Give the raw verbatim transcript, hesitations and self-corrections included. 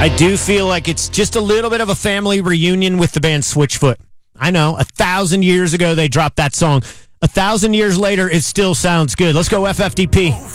I do feel like it's just a little bit of a family reunion with the band Switchfoot. I know, a thousand years ago they dropped that song. A thousand years later, it still sounds good. Let's go F F D P.